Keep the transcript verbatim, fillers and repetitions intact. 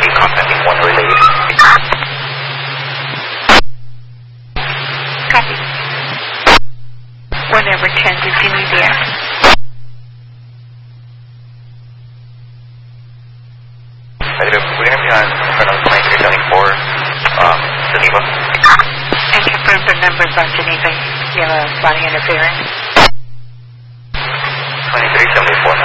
be contacting one relay. Copy. Whenever ten to Jimmy there. We're going to be on in front of twenty-three seventy-four, um, Geneva. And confirm the numbers on Geneva. You have a body interference. twenty-three seventy-four.